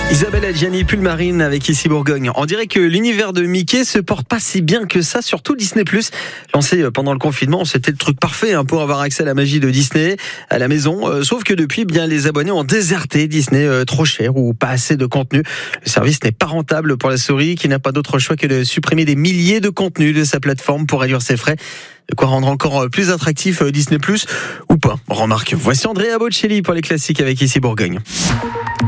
Isabelle Adjani, Pulmarine avec Ici Bourgogne. On dirait que l'univers de Mickey se porte pas si bien que ça, surtout Disney+. Lancé pendant le confinement, c'était le truc parfait pour avoir accès à la magie de Disney à la maison. Sauf que depuis, les abonnés ont déserté Disney, trop cher ou pas assez de contenu. Le service n'est pas rentable pour la souris qui n'a pas d'autre choix que de supprimer des milliers de contenus de sa plateforme pour réduire ses frais. De quoi rendre encore plus attractif Disney+, ou pas. Remarque, voici Andrea Bocelli pour les classiques avec Ici Bourgogne.